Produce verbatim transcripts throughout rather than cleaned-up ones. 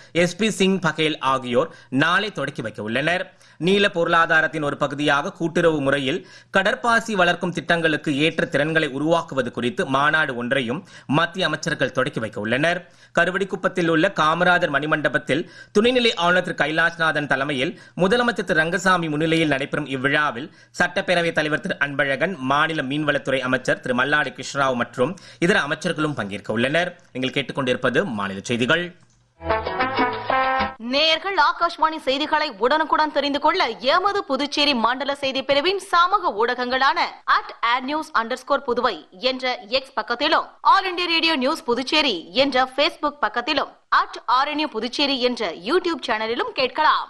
S B Singh Baghel ஆகியோர் நாளை தொடக்கி வைக்க உள்ளனர். நீல பொருளாதாரத்தின் ஒரு பகுதியாக கூட்டுறவு முறையில் கடற்பாசி வளர்க்கும் திட்டங்களுக்கு ஏற்ற திறன்களை உருவாக்குவது குறித்து மாநாடு ஒன்றையும் மத்திய அமைச்சர்கள் தொடக்கி வைக்க உள்ளனர். கருவடிக்குப்பத்தில் உள்ள காமராஜர் மணிமண்டபத்தில் துணைநிலை ஆளுநர் திரு கைலாஷ்நாதன் தலைமையில் முதலமைச்சர் திரு ரங்கசாமி முன்னிலையில் நடைபெறும் இவ்விழாவில் சட்டப்பேரவைத் தலைவர் திரு அன்பழகன், மாநில மீன்வளத்துறை அமைச்சர் திரு மல்லாடி கிருஷ்ணராவ் மற்றும் இதர அமைச்சர்களும் பங்கேற்க உள்ளனர். நீங்கள் கேட்டுக்கொண்டிருப்பது மாநில செய்திகள். நேயர்கள் ஆகாஷ்வாணி செய்திகளை உடனுக்குடன் தெரிந்து கொள்ள எமது புதுச்சேரி மண்டல செய்தி பிரிவின் சமூக ஊடகங்களான at ad news under score Puduvai என்ற எக்ஸ் பக்கத்திலும், all India radio news Puducherry என்ற பேஸ்புக் பக்கத்திலும், அட் ஆர்என்யூ புதுச்சேரி என்ற யூடியூப் சேனலிலும் கேட்கலாம்.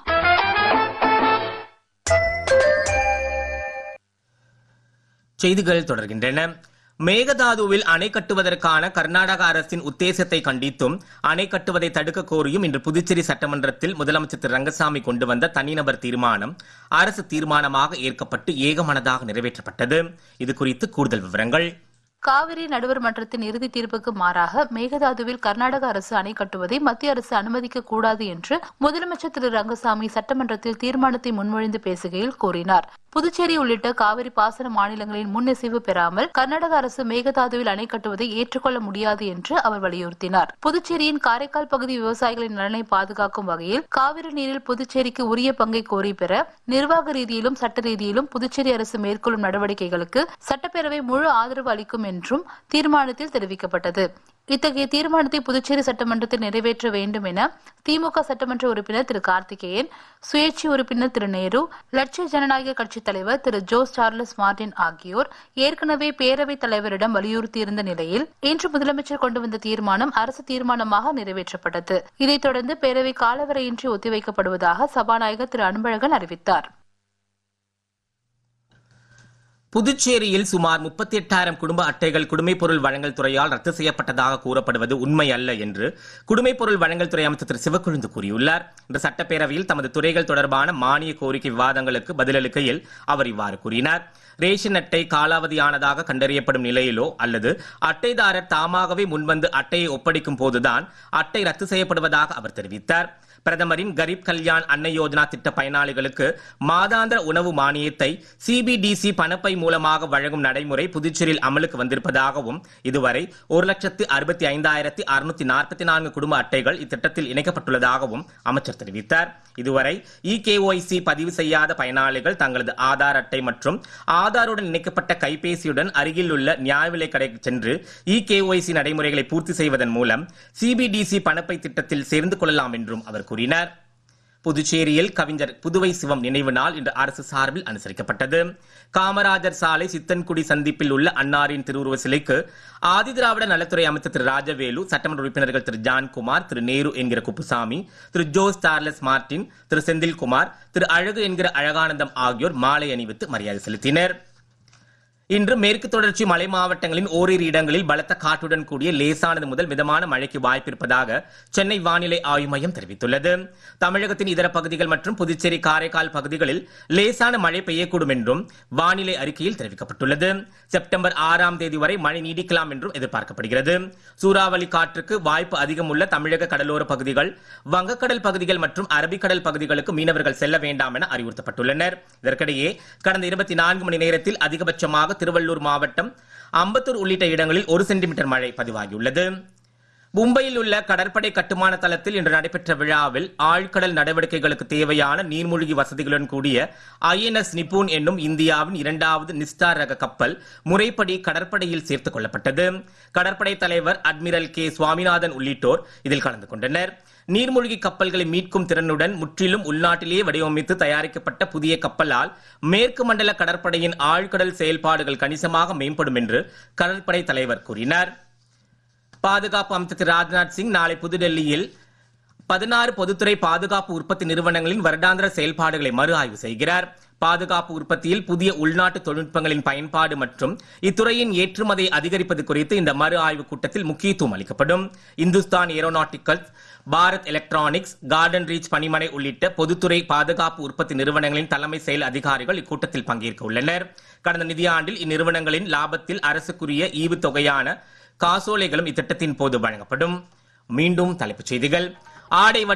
செய்திகள் தொடர்கின்றன. மேகதாதுவில் அணை கட்டுவதற்கான கர்நாடக அரசின் உத்தேசத்தை கண்டித்தும் அணை கட்டுவதை தடுக்க கோரியும் இன்று புதுச்சேரி சட்டமன்றத்தில் முதலமைச்சர் திரு ரங்கசாமி கொண்டு வந்த தனிநபர் தீர்மானம் அரசு தீர்மானமாக ஏற்கப்பட்டு ஏகமனதாக நிறைவேற்றப்பட்டது. இது குறித்து கூடுதல் விவரங்கள். காவிரி நடுவர் மன்றத்தின் இறுதி தீர்ப்புக்கு மாறாக மேகதாதுவில் கர்நாடக அரசு அணை கட்டுவதை மத்திய அரசு அனுமதிக்க கூடாது என்று முதலமைச்சர் திரு ரங்கசாமி சட்டமன்றத்தில் தீர்மானத்தை முன்மொழிந்து பேசுகையில் கூறினார். புதுச்சேரி உள்ளிட்ட காவிரி பாசன மாநிலங்களின் முன்னிசைவு பெறாமல் கர்நாடக அரசு மேகதாதுவில் அணை கட்டுவதை ஏற்றுக்கொள்ள முடியாது என்று அவர் வலியுறுத்தினார். புதுச்சேரியின் காரைக்கால் பகுதி விவசாயிகளின் நலனை பாதுகாக்கும் வகையில் காவிரி நீரில் புதுச்சேரிக்கு உரிய பங்கை கோரி பெற நிர்வாக ரீதியிலும் சட்ட ரீதியிலும் புதுச்சேரி அரசு மேற்கொள்ளும் நடவடிக்கைகளுக்கு சட்டப்பேரவை முழு ஆதரவு அளிக்கும் என்றும் தீர்மானத்தில் தெரிவிக்கப்பட்டது. இத்தகைய தீர்மானத்தை புதுச்சேரி சட்டமன்றத்தில் நிறைவேற்ற வேண்டும் என திமுக சட்டமன்ற உறுப்பினர் திரு கார்த்திகேயன், சுயேட்சை உறுப்பினர் திரு நேரு, லட்சிய ஜனநாயக கட்சித் தலைவர் திரு ஜோஸ் சார்லஸ் மார்டின் ஆகியோர் ஏற்கனவே பேரவைத் தலைவரிடம் வலியுறுத்தியிருந்த நிலையில் இன்று முதலமைச்சர் கொண்டு வந்த தீர்மானம் அரசு தீர்மானமாக நிறைவேற்றப்பட்டது. இதைத் தொடர்ந்து பேரவை காலவரையின்றி ஒத்திவைக்கப்படுவதாக சபாநாயகர் திரு அன்பழகன் அறிவித்தார். புதுச்சேரியில் சுமார் முப்பத்தி எட்டாயிரம் குடும்ப அட்டைகள் குடிமைப் பொருள் வழங்கல் துறையால் ரத்து செய்யப்பட்டதாக கூறப்படுவது உண்மை அல்ல என்று குடிமைப் பொருள் வழங்கல் துறை அமைச்சர் திரு சிவக்கொழுந்து கூறியுள்ளார். இன்று சட்டப்பேரவையில் தமது துறைகள் தொடர்பான மானிய கோரிக்கை விவாதங்களுக்கு பதிலளிக்கையில் அவர் இவ்வாறு கூறினார். ரேஷன் அட்டை காலாவதியானதாக கண்டறியப்படும் நிலையிலோ அல்லது அட்டைதாரர் தாமாகவே முன்வந்து அட்டையை ஒப்படைக்கும் போதுதான் அட்டை ரத்து செய்யப்படுவதாக அவர் தெரிவித்தார். பிரதமரின் கரீப் கல்யாண் அன்ன யோஜனா திட்ட பயனாளிகளுக்கு மாதாந்திர உணவு மானியத்தை சிபிடிசி பணப்பை மூலமாக வழங்கும் நடைமுறை புதுச்சேரியில் அமலுக்கு வந்திருப்பதாகவும் இதுவரை ஒரு லட்சத்து அறுபத்தி ஐந்தாயிரத்தி அறுநூத்தி நாற்பத்தி நான்கு குடும்ப அட்டைகள் இத்திட்டத்தில் இணைக்கப்பட்டுள்ளதாகவும் அமைச்சர் தெரிவித்தார். இதுவரை இ கேஒய்சி பதிவு செய்யாத பயனாளிகள் தங்களது ஆதார் அட்டை மற்றும் ஆதாருடன் இணைக்கப்பட்ட கைபேசியுடன் அருகில் உள்ள நியாய விலை கடைக்கு சென்று இ கேஒய்சி நடைமுறைகளை பூர்த்தி செய்வதன் மூலம் சிபிடிசி பணப்பை திட்டத்தில் சேர்ந்து கொள்ளலாம் என்றும் அவர் கூறினார். புதுச்சேரியில் கவிஞர் புதுவை சிவம் நினைவு நாள் இன்று அரசு சார்பில் அனுசரிக்கப்பட்டது. காமராஜர் சாலை சித்தன்குடி சந்திப்பில் உள்ள அன்னாரின் திருவுருவ சிலைக்கு ஆதிதிராவிட நலத்துறை அமைச்சர் திரு ராஜவேலு, சட்டமன்ற உறுப்பினர்கள் திரு ஜான்குமார், திரு நேரு என்கிற குப்புசாமி, திரு ஜோஸ் சார்லஸ் மார்டின், திரு செந்தில்குமார், திரு அழகு என்கிற அழகானந்தம் ஆகியோர் மாலை அணிவித்து மரியாதை செலுத்தினர். இன்று மேற்கு தொடர்ச்சி மலை மாவட்டங்களின் ஓரிரு இடங்களில் பலத்த காற்றுடன் கூடிய லேசானது முதல் மிதமான மழைக்கு வாய்ப்பிருப்பதாக சென்னை வானிலை ஆய்வு மையம் தெரிவித்துள்ளது. தமிழகத்தின் இதர பகுதிகள் மற்றும் புதுச்சேரி, காரைக்கால் பகுதிகளில் லேசான மழை பெய்யக்கூடும் என்றும் வானிலை அறிக்கையில் தெரிவிக்கப்பட்டுள்ளது. செப்டம்பர் ஆறாம் தேதி வரை மழை நீடிக்கலாம் என்றும் எதிர்பார்க்கப்படுகிறது. சூறாவளி காற்றுக்கு வாய்ப்பு அதிகம் உள்ள தமிழக கடலோர பகுதிகள், வங்கக்கடல் பகுதிகள் மற்றும் அரபிக்கடல் பகுதிகளுக்கு மீனவர்கள் செல்ல வேண்டாம் என அறிவுறுத்தப்பட்டுள்ளனர். இதற்கிடையே கடந்த இருபத்தி நான்கு மணி நேரத்தில் அதிகபட்சமாக திருவள்ளூர் மாவட்டம், அம்பத்தூர் உள்ளிட்ட இடங்களில் ஒரு சென்டிமீட்டர் மழை பதிவாகியுள்ளது. மும்பையில் உள்ள கடற்படை கட்டுமான தளத்தில் இன்று நடைபெற்ற விழாவில் ஆழ்கடல் நடவடிக்கைகளுக்கு தேவையான நீர்மூழ்கி வசதிகளுடன் கூடிய ஐ என் எஸ் நிப்பூன் என்னும் இந்தியாவின் இரண்டாவது நிஸ்டார் ரக கப்பல் முறைப்படி கடற்படையில் சேர்த்துக் கொள்ளப்பட்டது. கடற்படை தலைவர் அட்மிரல் கே சுவாமிநாதன் உள்ளிட்டோர் இதில் கலந்து கொண்டனர். நீர்மூழ்கி கப்பல்களை மீட்கும் திறனுடன் முற்றிலும் உள்நாட்டிலேயே வடிவமைத்து தயாரிக்கப்பட்ட புதிய கப்பலால் மேற்கு மண்டல கடற்படையின் ஆழ்கடல் செயல்பாடுகள் கணிசமாக மேம்படும் என்று கடற்படை தலைவர் கூறினார். பாதுகாப்பு அமைச்சர் திரு ராஜ்நாத் சிங் நாளை புதுடெல்லியில் பதினாறு பொதுத்துறை பாதுகாப்பு உற்பத்தி நிறுவனங்களின் வருடாந்திர செயல்பாடுகளை மறு ஆய்வு செய்கிறார். பாதுகாப்பு உற்பத்தியில் புதிய உள்நாட்டு தொழில்நுட்பங்களின் பயன்பாடு மற்றும் இத்துறையின் ஏற்றுமதியை அதிகரிப்பது குறித்து இந்த மறு ஆய்வு கூட்டத்தில் முக்கியத்துவம் அளிக்கப்படும். Hindustan aeronauticals, Bharat electronics, garden reach பணிமனை உள்ளிட்ட பொதுத்துறை பாதுகாப்பு உற்பத்தி நிறுவனங்களின் தலைமை செயல் அதிகாரிகள் இக்கூட்டத்தில் பங்கேற்க உள்ளனர். கடந்த நிதியாண்டில் இந்நிறுவனங்களின் லாபத்தில் அரசுக்குரிய ஈவுத் தொகையான காசோலைகளும் இத்திட்டத்தின் போது வழங்கப்படும். மீண்டும் தலைப்புச் செய்திகள். ஆடை